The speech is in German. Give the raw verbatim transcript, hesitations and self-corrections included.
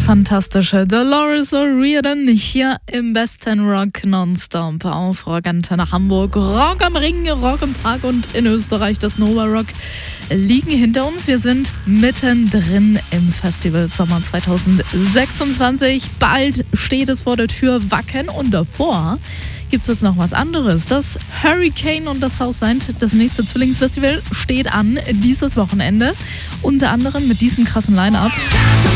fantastische Dolores O'Riordan hier im besten Rock Nonstop auf Rock Antenne Hamburg. Rock am Ring, Rock im Park und in Österreich das Nova Rock liegen hinter uns. Wir sind mittendrin im Festival Sommer zwanzig sechsundzwanzig. Bald steht es vor der Tür, Wacken, und davor gibt es noch was anderes. Das Hurricane und das Southside, das nächste Zwillingsfestival, steht an dieses Wochenende. Unter anderem mit diesem krassen Line-Up.